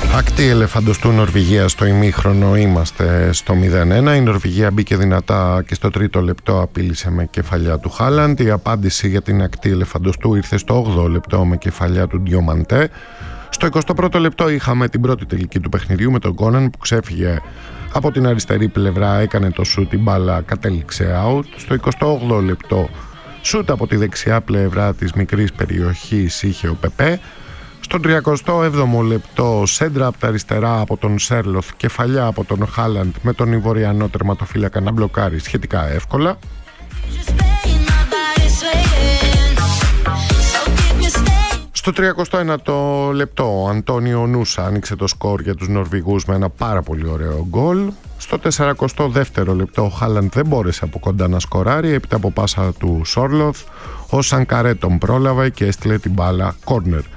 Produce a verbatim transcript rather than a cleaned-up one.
Ακτή ελεφαντοστού Νορβηγία στο ημίχρονο, είμαστε στο μηδέν ένα. Η Νορβηγία μπήκε δυνατά και στο τρίτο λεπτό απείλησε με κεφαλιά του Χάλαντ. Η απάντηση για την ακτή ελεφαντοστού ήρθε στο όγδοο λεπτό με κεφαλιά του Ντιομαντέ. Στο εικοστό πρώτο λεπτό είχαμε την πρώτη τελική του παιχνιδιού με τον Κόναν που ξέφυγε από την αριστερή πλευρά, έκανε το σουτ, η μπάλα κατέληξε out. Στο εικοστό όγδοο λεπτό σουτ από τη δεξιά πλευρά της μικρής περιοχής είχε ο Πεπέ. Στο τριακοστό έβδομο λεπτό σέντρα από τα αριστερά από τον Σέρλοθ, κεφαλιά από τον Χάλαντ με τον Ιβοριανό τερματοφύλακα να μπλοκάρει σχετικά εύκολα. Στο τριακοστό ένατο λεπτό ο Αντώνιο Νούσα άνοιξε το σκορ για τους Νορβηγούς με ένα πάρα πολύ ωραίο γκολ. Στο σαρανταδεύτερο δεύτερο λεπτό ο Χάλαντ δεν μπόρεσε από κοντά να σκοράρει έπειτα από πάσα του Σόρλοθ. Ο Σανκαρέ τον πρόλαβε και έστειλε την μπάλα κόρνερ.